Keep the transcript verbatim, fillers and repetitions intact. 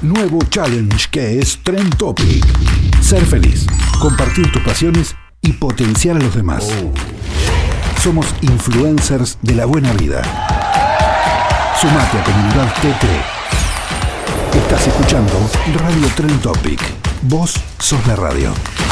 nuevo challenge que es Trend Topic. Ser feliz, compartir tus pasiones y potenciar a los demás. Somos influencers de la buena vida. Sumate a Comunidad T T. Estás escuchando Radio Trend Topic. Vos sos la radio.